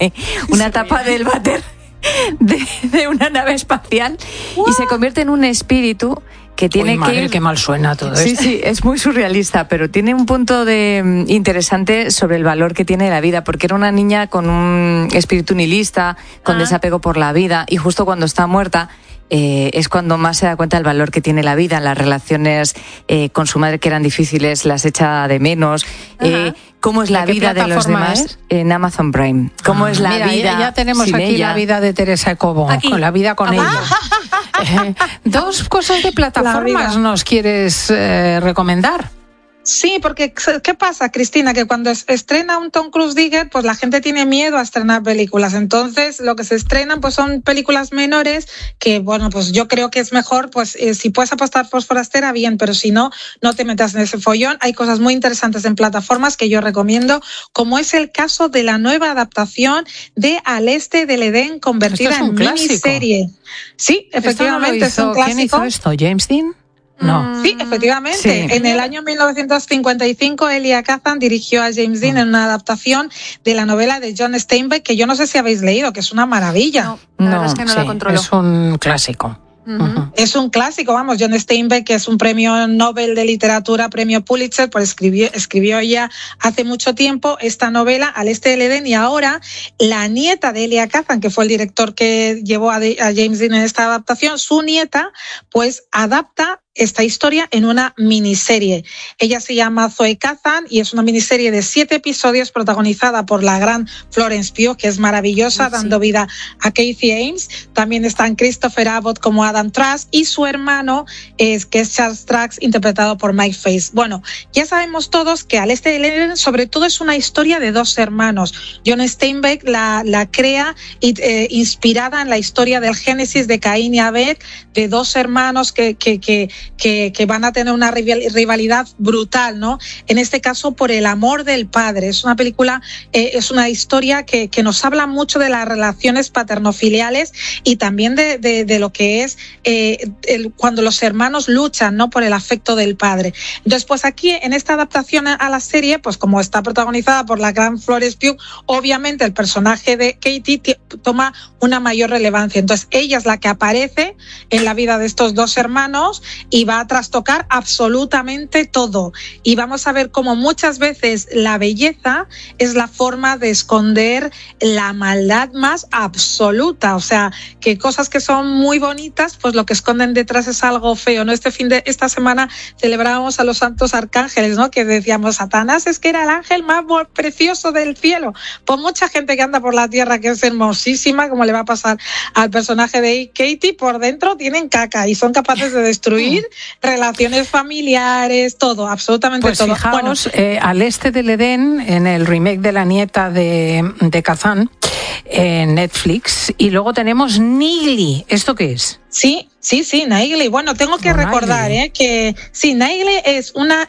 una tapa del váter de una nave espacial y se convierte en un espíritu que tiene madre, qué mal suena todo esto. Sí, es muy surrealista, pero tiene un punto interesante sobre el valor que tiene la vida, porque era una niña con un espíritu nihilista, con desapego por la vida, y justo cuando está muerta es cuando más se da cuenta del valor que tiene la vida. Las relaciones con su madre, que eran difíciles, las echa de menos. ¿Cómo es la vida de los demás? En Amazon Prime. ¿Cómo es la vida? Ya tenemos aquí ella. La vida de Teresa Cobo, con la vida con ella. Dos cosas de plataformas nos quieres recomendar. Sí, porque ¿qué pasa, Cristina? Que cuando estrena un Tom Cruise Digger, pues la gente tiene miedo a estrenar películas. Entonces, lo que se estrenan pues son películas menores que, bueno, pues yo creo que es mejor, pues si puedes apostar por Forastera, bien, pero si no, no te metas en ese follón. Hay cosas muy interesantes en plataformas que yo recomiendo, como es el caso de la nueva adaptación de Al Este del Edén, convertida en miniserie. Sí, efectivamente, es un clásico. ¿Quién hizo esto? ¿James Dean? No. Sí, efectivamente. Sí. En el año 1955, Elia Kazan dirigió a James Dean en una adaptación de la novela de John Steinbeck, que yo no sé si habéis leído, que es una maravilla. No, la verdad es que no la controlo. Es un clásico. Es un clásico, vamos. John Steinbeck, que es un premio Nobel de literatura, premio Pulitzer, pues escribió ya hace mucho tiempo esta novela, Al Este del Edén, y ahora la nieta de Elia Kazan, que fue el director que llevó a James Dean en esta adaptación, su nieta, pues adapta esta historia en una miniserie. Ella se llama Zoe Kazan y es una miniserie de 7 episodios protagonizada por la gran Florence Pugh, que es maravillosa, dando vida a Kathy Ames. También están Christopher Abbott como Adam Trask y su hermano, que es Charles Trask, interpretado por Mike Face. Bueno, ya sabemos todos que Al Este del Edén sobre todo es una historia de 2 hermanos. John Steinbeck la crea inspirada en la historia del Génesis de Caín y Abel, de 2 hermanos que van a tener una rivalidad brutal, ¿no? En este caso, por el amor del padre. Es una película, es una historia que nos habla mucho de las relaciones paternofiliales y también de lo que es cuando los hermanos luchan, ¿no?, por el afecto del padre. Entonces, pues aquí, en esta adaptación a la serie, pues como está protagonizada por la gran Florence Pugh, obviamente el personaje de Katie toma una mayor relevancia. Entonces, ella es la que aparece en la vida de estos 2 hermanos y va a trastocar absolutamente todo. Y vamos a ver cómo muchas veces la belleza es la forma de esconder la maldad más absoluta. O sea, que cosas que son muy bonitas, pues lo que esconden detrás es algo feo, ¿no? Esta semana celebrábamos a los santos arcángeles, ¿no? Que decíamos, Satanás es que era el ángel más precioso del cielo. Pues mucha gente que anda por la tierra, que es hermosísima, como le va a pasar al personaje de Katie, por dentro tienen caca y son capaces de destruir relaciones familiares, todo, absolutamente pues todo. Fijaos, Al Este del Edén, en el remake de la nieta de Kazan, en Netflix, y luego tenemos Nigli. ¿Esto qué es? Sí, Nigli. Bueno, tengo que recordar que sí, Nigli es una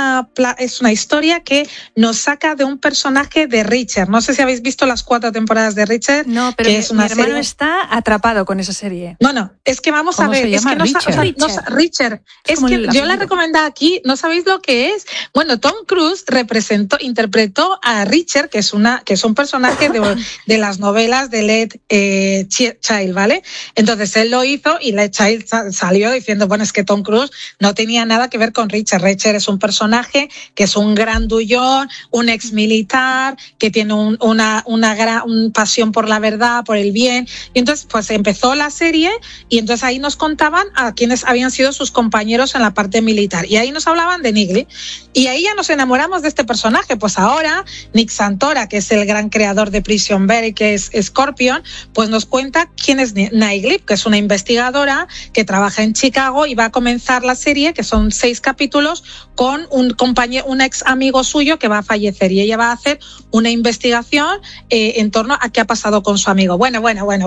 historia que nos saca de un personaje de Richard. No sé si habéis visto las 4 temporadas de Richard. No, pero que mi hermano está atrapado con esa serie. No, es que vamos a ver. ¿Cómo se llama? Richard. Es que yo la recomendé aquí, no sabéis lo que es. Bueno, Tom Cruise interpretó a Richard, que es un personaje de las novelas de Led Child, ¿vale? Entonces él lo hizo y Led Child salió diciendo, bueno, es que Tom Cruise no tenía nada que ver con Richard. Richard es un personaje que es un grandullón, un ex militar, que tiene una gran pasión por la verdad, por el bien. Y entonces, pues empezó la serie y entonces ahí nos contaban a quienes habían sido sus compañeros en la parte militar. Y ahí nos hablaban de Nigli. Y ahí ya nos enamoramos de este personaje. Pues ahora, Nick Santora, que es el gran creador de Prison Break, que es Scorpion, pues nos cuenta quién es Nigli, que es una investigadora que trabaja en Chicago y va a comenzar la serie, que son 6 capítulos, con un ex amigo suyo que va a fallecer y ella va a hacer una investigación en torno a qué ha pasado con su amigo. Bueno.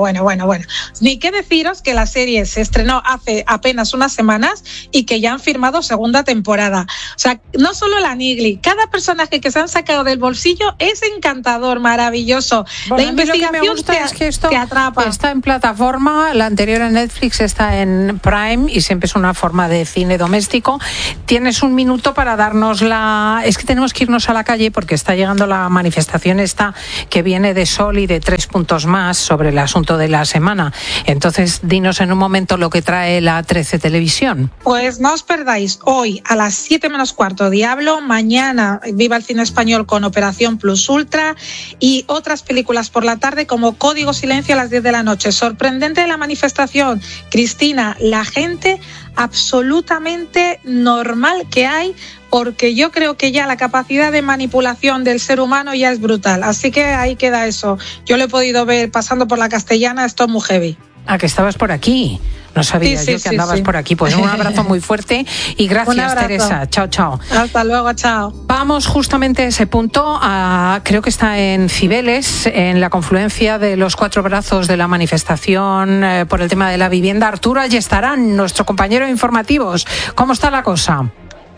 Ni qué deciros que la serie se estrenó hace apenas unas semanas y que ya han firmado 2ª temporada. O sea, no solo la Nigli, cada personaje que se han sacado del bolsillo es encantador, maravilloso. Bueno, la investigación es que esto te atrapa. Está en plataforma, la anterior en Netflix está está en Prime y siempre es una forma de cine doméstico. Tienes un minuto para darnos es que tenemos que irnos a la calle porque está llegando la manifestación esta que viene de Sol y de 3 puntos más sobre el asunto de la semana. Entonces, dinos en un momento lo que trae la 13 Televisión. Pues no os perdáis hoy a las 7 menos cuarto Diablo, mañana Viva el Cine Español con Operación Plus Ultra y otras películas por la tarde como Código Silencio a las 10 de la noche. Sorprendente la manifestación, Cristina, la gente absolutamente normal que hay, porque yo creo que ya la capacidad de manipulación del ser humano ya es brutal. Así que ahí queda eso. Yo lo he podido ver pasando por la Castellana, esto es muy heavy. Ah, que estabas por aquí. No sabía yo que andabas por aquí. Pues un abrazo muy fuerte y gracias, Teresa. Chao, chao. Hasta luego, chao. Vamos justamente a ese punto. Creo que está en Cibeles, en la confluencia de los 4 brazos de la manifestación por el tema de la vivienda. Arturo Ayestarán, nuestro compañero de informativos. ¿Cómo está la cosa?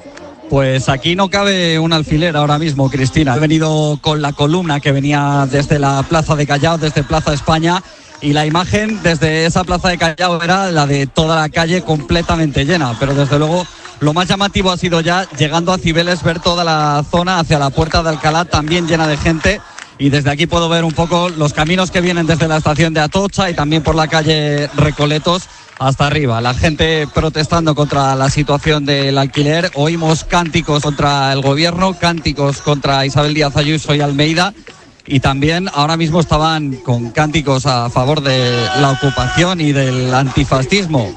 Pues aquí no cabe un alfiler ahora mismo, Cristina. He venido con la columna que venía desde la Plaza de Callao, desde Plaza España, y la imagen desde esa Plaza de Callao era la de toda la calle completamente llena, pero desde luego lo más llamativo ha sido ya llegando a Cibeles ver toda la zona hacia la Puerta de Alcalá también llena de gente, y desde aquí puedo ver un poco los caminos que vienen desde la estación de Atocha y también por la calle Recoletos hasta arriba. La gente protestando contra la situación del alquiler. Oímos cánticos contra el gobierno, cánticos contra Isabel Díaz Ayuso y Almeida. Y también ahora mismo estaban con cánticos a favor de la ocupación y del antifascismo.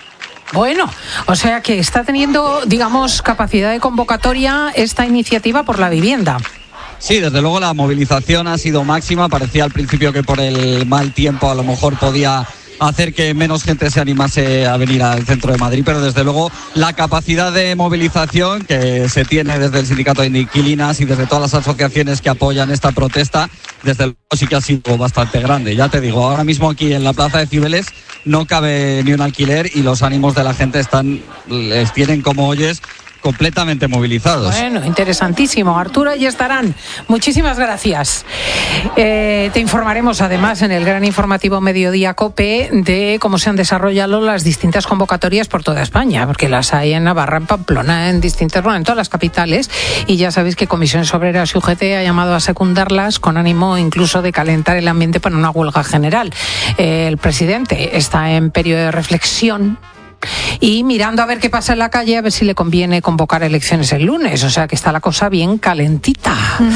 Bueno, o sea que está teniendo, digamos, capacidad de convocatoria esta iniciativa por la vivienda. Sí, desde luego la movilización ha sido máxima. Parecía al principio que por el mal tiempo a lo mejor podía hacer que menos gente se animase a venir al centro de Madrid, pero desde luego la capacidad de movilización que se tiene desde el sindicato de inquilinas y desde todas las asociaciones que apoyan esta protesta, desde luego sí que ha sido bastante grande. Ya te digo, ahora mismo aquí en la plaza de Cibeles no cabe ni un alquiler y los ánimos de la gente les tienen, como oyes, completamente movilizados. Bueno, interesantísimo. Arturo Ayestarán, muchísimas gracias. Te informaremos además en el gran informativo Mediodía COPE de cómo se han desarrollado las distintas convocatorias por toda España, porque las hay en Navarra, en Pamplona, en todas las capitales, y ya sabéis que Comisiones Obreras y UGT ha llamado a secundarlas con ánimo incluso de calentar el ambiente para una huelga general. El presidente está en periodo de reflexión y mirando a ver qué pasa en la calle, a ver si le conviene convocar elecciones el lunes. O sea que está la cosa bien calentita.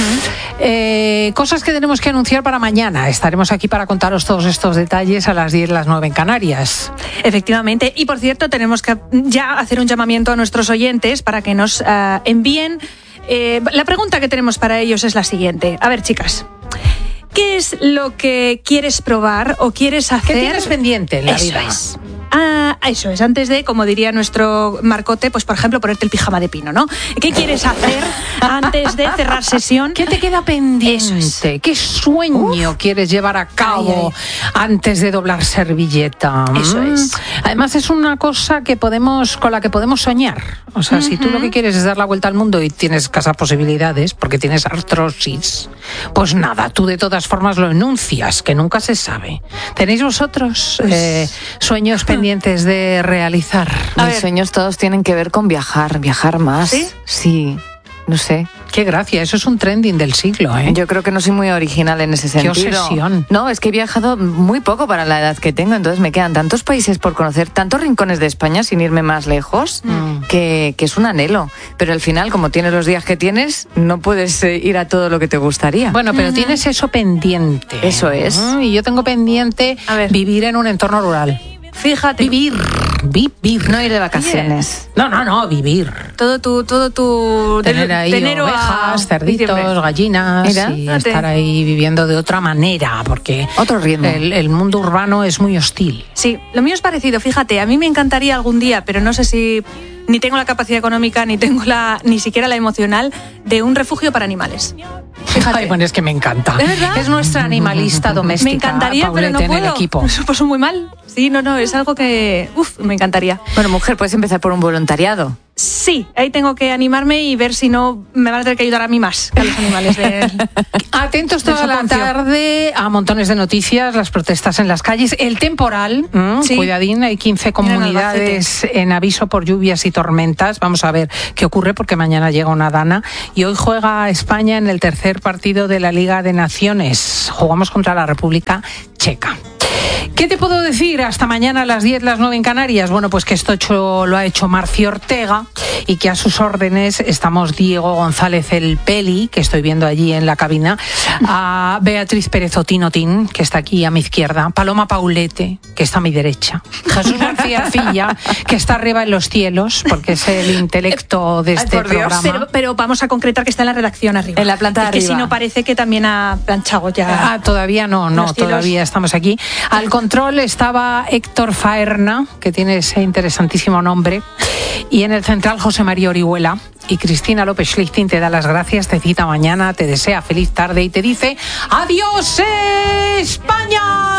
Cosas que tenemos que anunciar para mañana. Estaremos aquí para contaros todos estos detalles a las 10, las 9 en Canarias. Efectivamente. Y por cierto, tenemos que ya hacer un llamamiento a nuestros oyentes para que nos envíen. La pregunta que tenemos para ellos es la siguiente. A ver, chicas, ¿qué es lo que quieres probar o quieres hacer? ¿Qué tienes pendiente en la vida? Eso es, antes de, como diría nuestro Marcote, pues por ejemplo ponerte el pijama de pino, ¿no? ¿Qué quieres hacer antes de cerrar sesión? ¿Qué te queda pendiente? ¿Qué sueño quieres llevar a cabo antes de doblar servilleta? Eso es. Además es una cosa con la que podemos soñar. O sea, si tú lo que quieres es dar la vuelta al mundo y tienes escasas posibilidades porque tienes artrosis, pues nada, tú de todas formas lo enuncias, que nunca se sabe. ¿Tenéis vosotros sueños pendientes de realizar? Mis sueños todos tienen que ver con viajar más. ¿Sí? Sí, no sé. Qué gracia, eso es un trending del siglo, ¿eh? Yo creo que no soy muy original en ese sentido. Qué obsesión. No, es que he viajado muy poco para la edad que tengo, entonces me quedan tantos países por conocer, tantos rincones de España sin irme más lejos, que es un anhelo. Pero al final, como tienes los días que tienes, no puedes ir a todo lo que te gustaría. Bueno, pero tienes eso pendiente. Eso es. Y yo tengo pendiente vivir en un entorno rural. Fíjate. Vivir. No ir de vacaciones. No, vivir. Todo tu tener ahí ovejas, cerditos, gallinas. Mira, y estar ahí viviendo de otra manera, porque otro ritmo. El mundo urbano es muy hostil. Sí, lo mío es parecido. Fíjate, a mí me encantaría algún día, pero no sé si ni tengo la capacidad económica, ni tengo ni siquiera la emocional de un refugio para animales. Fíjate. Ay, bueno, es que me encanta. ¿Es verdad? Es nuestra animalista doméstica. Me encantaría, Paulette, pero no puedo. En el equipo. Pues muy mal. Sí, no, es algo que me encantaría. Bueno, mujer, puedes empezar por un voluntariado. Sí, ahí tengo que animarme y ver si no me van a tener que ayudar a mí más que a los animales Atentos toda la tarde a montones de noticias, las protestas en las calles, el temporal, sí. Cuidadín, hay 15 comunidades en aviso por lluvias y tormentas. Vamos a ver qué ocurre porque mañana llega una dana y hoy juega España en el tercer partido de la Liga de Naciones. Jugamos contra la República Checa. ¿Qué te puedo decir? Hasta mañana a las 10, las 9 en Canarias. Bueno, pues que esto lo ha hecho Marci Ortega y que a sus órdenes estamos Diego González el Peli, que estoy viendo allí en la cabina, a Beatriz Pérez Otinotín, que está aquí a mi izquierda, Paloma Paulete, que está a mi derecha, Jesús García Arcilla, que está arriba en los cielos, porque es el intelecto de este programa. Pero vamos a concretar que está en la redacción arriba. En la planta de arriba. Que si no parece que también ha planchado ya. Todavía no, todavía estamos aquí. Al control estaba Héctor Faerna, que tiene ese interesantísimo nombre, y en el central José María Orihuela. Y Cristina López Schlichting te da las gracias, te cita mañana, te desea feliz tarde y te dice ¡adiós, España!